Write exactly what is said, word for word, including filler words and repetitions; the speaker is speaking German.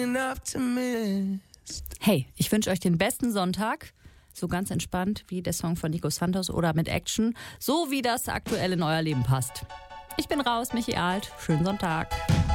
Hey, ich wünsche euch den besten Sonntag. So ganz entspannt wie der Song von Nico Santos oder mit Action. So wie das aktuell in euer Leben passt. Ich bin raus, Michi Alt. Schönen Sonntag.